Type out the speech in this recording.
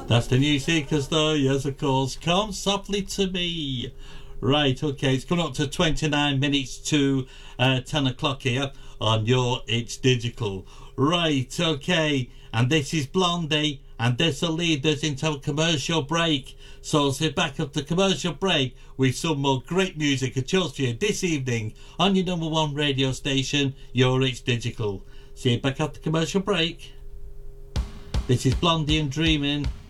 That's the New Seekers though, yes of course. Come softly to me. Right, okay, it's coming up to 29 minutes to 10 o'clock here on your It's Digital. Right, okay, and this is Blondie, and this will lead us into a commercial break. So sit back after commercial break with some more great music and choice for you this evening on your number one radio station, your It's Digital. See you back after commercial break. This is Blondie and Dreaming.